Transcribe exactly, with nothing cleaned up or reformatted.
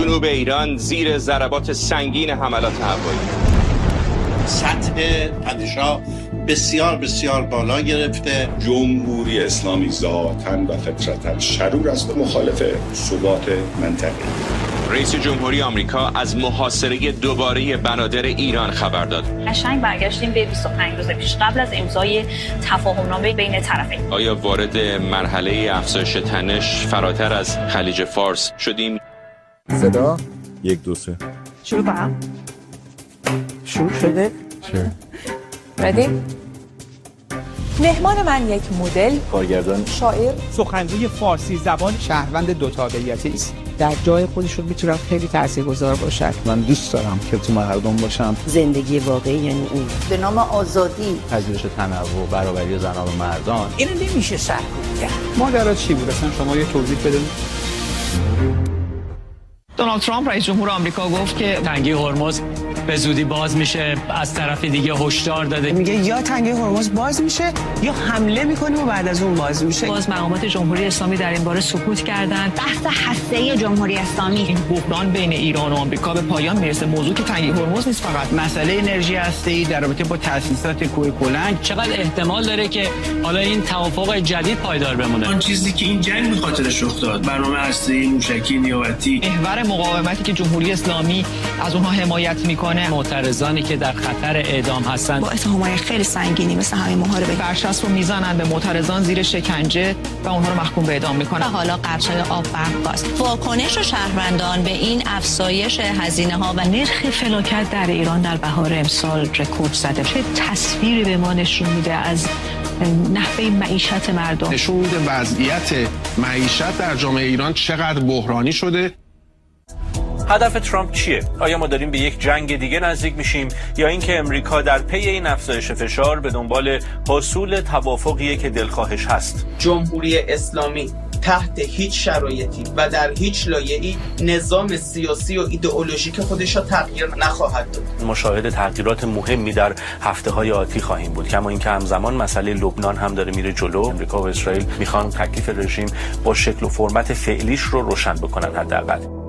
جنوب ایران زیر ضربات سنگین حملات هوایی. سطح تنش‌ها بسیار بسیار بالا گرفته. جمهوری اسلامی ذاتاً و فطرتاً شرور است و مخالف ثبات منطقه. رئیس جمهوری آمریکا از محاصره دوباره بنادر ایران خبر داد. قشنگ برگشتیم به بیست و پنج روز پیش قبل از امضای تفاهمنامه بین طرفین. آیا وارد مرحله افزایش تنش فراتر از خلیج فارس شدیم؟ صدا یک دو سه شروع کنم. شروع شده؟ چه؟ ردی؟ مهمان من یک مدل، کارگردان، شاعر، سخنگوی فارسی زبان، شهروند دو تابعیتی است. در جای خودشون میتونن خیلی تاثیرگذار باشن. من دوست دارم که تو مردم باشم. زندگی واقعی یعنی این. به نام آزادی، پذیرش تنوع، برابری زنان و مردان. اینو نمیشه سرکوب کرد. ماجرا چی بود اصلا؟ شما یه توضیح بدید. دونالد ترامپ رئیس جمهور آمریکا گفت که تنگه هرمز به زودی باز میشه. از طرف دیگه هشدار داده، میگه یا تنگه هرمز باز میشه یا حمله میکنیم و بعد از اون باز میشه. باز مقامات جمهوری اسلامی در این باره سکوت کردند. بحث هسته‌ای جمهوری اسلامی، این بحران بین ایران و آمریکا به پایان میرسه. موضوع که تنگه هرمز نیست، فقط مسئله انرژی هسته‌ای در رابطه با تأسیسات کوه کلنگ. چقدر احتمال داره که حالا این توافق جدید پایدار بمونه؟ اون چیزی که این جنگ به خاطرش رخ داد، برنامه هسته‌ای، موشکی، نیابتی، محور مقاومتی که جمهوری اسلامی از اونها حمایت میکنه، معترضانی که در خطر اعدام هستن با اتهامای خیلی سنگینی مثل همین محاربه برچسب رو میزنن به معترضان زیر شکنجه و اونها رو محکوم به اعدام میکنن. و حالا قرشای آب برقاست. واکنش شهروندان به این افزایش هزینه ها و نرخ فلاکت در ایران در بهار امسال رکورد زده. چه تصویری به ما نشون میده از نحوه معیشت مردم؟ نشون میده وضعیت معیشت در جامعه ایران چقدر بحرانی شده. هدف ترامپ چیه؟ آیا ما داریم به یک جنگ دیگه نزدیک میشیم یا اینکه امریکا در پی این افزایش فشار به دنبال حصول توافقیه که دلخواهش هست؟ جمهوری اسلامی تحت هیچ شرایطی و در هیچ لایه‌ای نظام سیاسی و ایدئولوژیک خودش را تغییر نخواهد داد. مشاهده تغییرات مهمی در هفته‌های آتی خواهیم بود، کما اینکه همزمان مسئله لبنان هم داره میره جلو. امریکا و اسرائیل میخوان تکلیف رژیم با شکل و فرمت فعلیش رو روشن بکنن حداقل.